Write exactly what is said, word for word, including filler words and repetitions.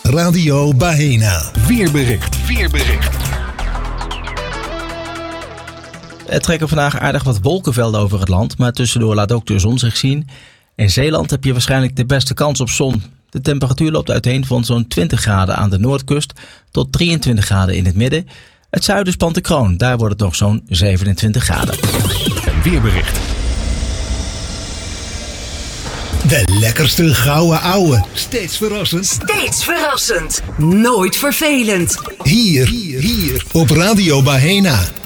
Radio Bahena. Weerbericht. Weerbericht. Er trekken vandaag aardig wat wolkenvelden over het land, maar tussendoor laat ook de zon zich zien. In Zeeland heb je waarschijnlijk de beste kans op zon. De temperatuur loopt uiteen van zo'n twintig graden aan de noordkust tot drieëntwintig graden in het midden. Het zuiden spant de kroon, daar wordt het nog zo'n zevenentwintig graden. Weerbericht. De lekkerste gouden ouwe. Steeds verrassend. Steeds verrassend. Nooit vervelend. Hier, hier, hier op Radio Bahena.